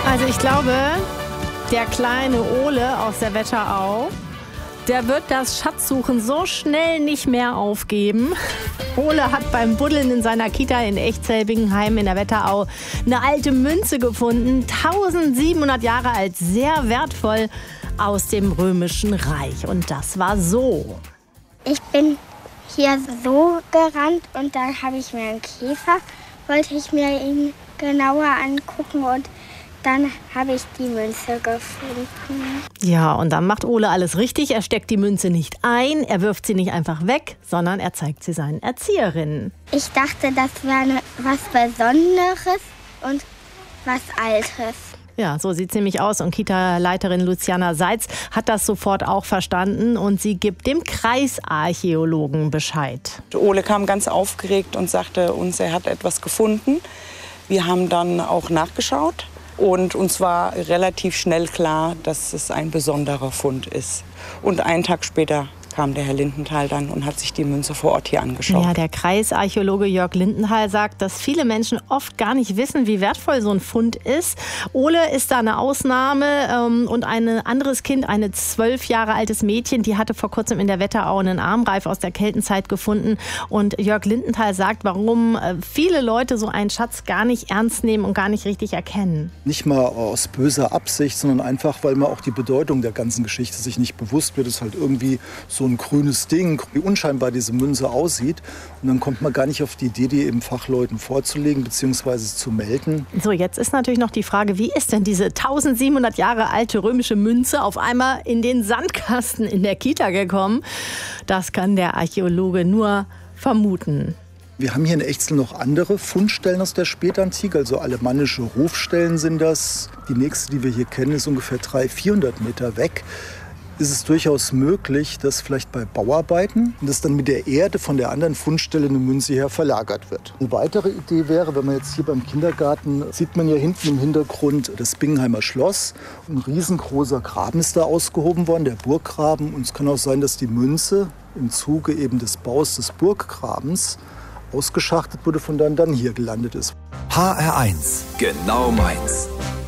Also ich glaube, der kleine Ole aus der Wetterau, der wird das Schatzsuchen so schnell nicht mehr aufgeben. Ole hat beim Buddeln in seiner Kita in Echzell-Bingenheim in der Wetterau eine alte Münze gefunden, 1700 Jahre alt, sehr wertvoll, aus dem Römischen Reich. Und das war so. Ich bin hier so gerannt und da habe ich mir einen Käfer, wollte ich mir ihn genauer angucken und dann habe ich die Münze gefunden. Ja, und dann macht Ole alles richtig. Er steckt die Münze nicht ein, er wirft sie nicht einfach weg, sondern er zeigt sie seinen Erzieherinnen. Ich dachte, das wäre was Besonderes und was Altes. Ja, so sieht es nämlich aus. Und Kita-Leiterin Luciana Seitz hat das sofort auch verstanden und sie gibt dem Kreisarchäologen Bescheid. Ole kam ganz aufgeregt und sagte uns, er hat etwas gefunden. Wir haben dann auch nachgeschaut und uns war relativ schnell klar, dass es ein besonderer Fund ist. Und einen Tag später kam der Herr Lindenthal dann und hat sich die Münze vor Ort hier angeschaut. Ja, der Kreisarchäologe Jörg Lindenthal sagt, dass viele Menschen oft gar nicht wissen, wie wertvoll so ein Fund ist. Ole ist da eine Ausnahme und ein anderes Kind, ein 12 Jahre altes Mädchen, die hatte vor kurzem in der Wetterau einen Armreif aus der Keltenzeit gefunden. Und Jörg Lindenthal sagt, warum viele Leute so einen Schatz gar nicht ernst nehmen und gar nicht richtig erkennen. Nicht mal aus böser Absicht, sondern einfach, weil man auch die Bedeutung der ganzen Geschichte sich nicht bewusst wird. Es ist halt irgendwie so ein grünes Ding, wie unscheinbar diese Münze aussieht. Und dann kommt man gar nicht auf die Idee, die eben Fachleuten vorzulegen bzw. zu melden. So, jetzt ist natürlich noch die Frage, wie ist denn diese 1700 Jahre alte römische Münze auf einmal in den Sandkasten in der Kita gekommen? Das kann der Archäologe nur vermuten. Wir haben hier in Echzell noch andere Fundstellen aus der Spätantike, also alemannische Rufstellen sind das. Die nächste, die wir hier kennen, ist ungefähr 300-400 Meter weg. Ist es durchaus möglich, dass vielleicht bei Bauarbeiten dass dann mit der Erde von der anderen Fundstelle eine Münze her verlagert wird. Eine weitere Idee wäre, wenn man jetzt hier beim Kindergarten, sieht man ja hinten im Hintergrund das Bingenheimer Schloss. Ein riesengroßer Graben ist da ausgehoben worden, der Burggraben. Und es kann auch sein, dass die Münze im Zuge eben des Baus des Burggrabens ausgeschachtet wurde, von dann hier gelandet ist. HR1, genau meins.